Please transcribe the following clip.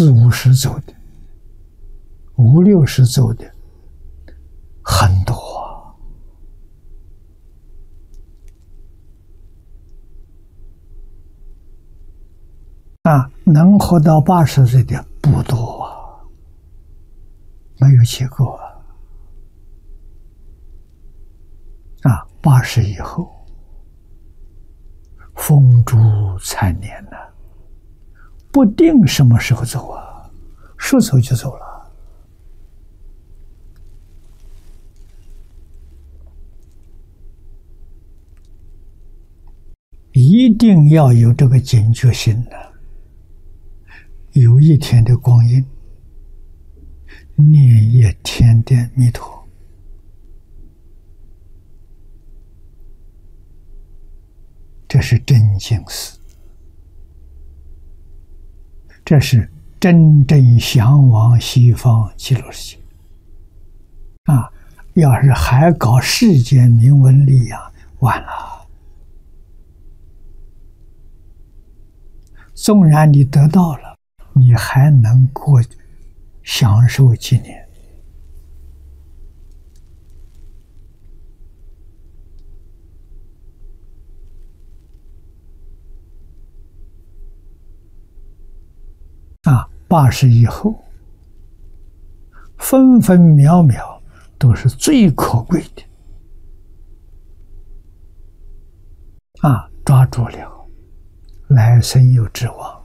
40、50走的，50、60走的很多能活到80岁的不多没有几个80以后风烛残年不定什么时候走说走就走了。一定要有这个警觉性有一天的光阴，念一天的弥陀，这是真经寺，这是真正向往西方极乐世界要是还搞世间名闻利养，完了。纵然你得到了，你还能过享受几年？80以后，分分秒秒都是最可贵的抓住了，来生有指望。